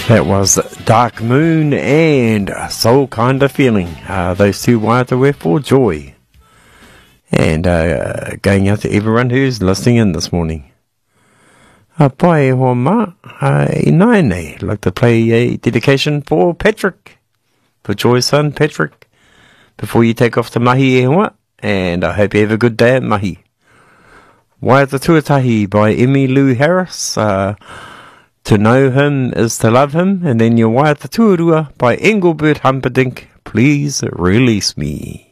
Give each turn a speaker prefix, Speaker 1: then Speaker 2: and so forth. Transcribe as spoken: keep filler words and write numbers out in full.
Speaker 1: That was Dark Moon and Soul Kinda Feeling. Uh, those two wired away for joy. And uh, going out to everyone who's listening in this morning. Uh, pai hoa ma, uh, i nine, I'd like to play a dedication for Patrick. For Joy's son, Patrick. Before you take off to mahi e hoa. And I hope you have a good day at mahi. Wai the Tuatahi by Emmy Lou Harris. Uh, To know him is to love him. And then your Wai the Tuarua by Engelbert Humperdinck. Please release me.